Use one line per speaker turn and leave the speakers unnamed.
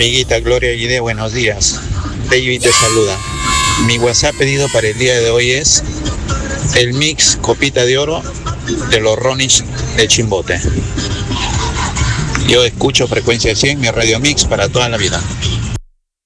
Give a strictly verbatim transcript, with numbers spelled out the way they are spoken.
Amiguita Gloria Guide, buenos días. David te saluda. Mi WhatsApp pedido para el día de hoy es el mix Copita de Oro de los Ronis de Chimbote. Yo escucho Frecuencia cien, mi radio mix para toda la vida.